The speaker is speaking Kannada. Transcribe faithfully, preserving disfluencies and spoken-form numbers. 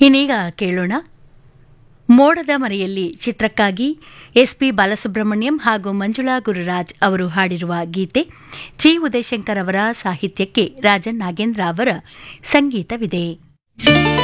ಇನ್ನೀಗ ಕೇಳೋಣ ಮೋಡದ ಮರೆಯಲ್ಲಿ ಚಿತ್ರಕ್ಕಾಗಿ ಎಸ್ಪಿ ಬಾಲಸುಬ್ರಹ್ಮಣ್ಯಂ ಹಾಗೂ ಮಂಜುಳಾ ಗುರುರಾಜ್ ಅವರು ಹಾಡಿರುವ ಗೀತೆ ಚಿ ಉದಯಶಂಕರ್ ಅವರ ಸಾಹಿತ್ಯಕ್ಕೆ ರಾಜನ್ ನಾಗೇಂದ್ರ ಅವರ ಸಂಗೀತವಿದೆ.